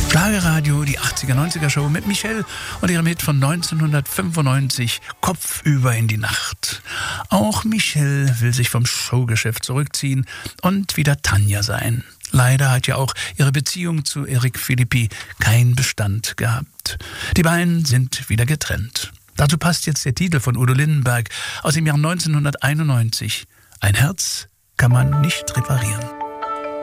Schlagerradio, die 80er-90er Show mit Michelle und ihrem Hit von 1995, Kopfüber in die Nacht. Auch Michelle will sich vom Showgeschäft zurückziehen und wieder Tanja sein. Leider hat ja auch ihre Beziehung zu Eric Philippi keinen Bestand gehabt. Die beiden sind wieder getrennt. Dazu passt jetzt der Titel von Udo Lindenberg aus dem Jahr 1991. Ein Herz kann man nicht reparieren.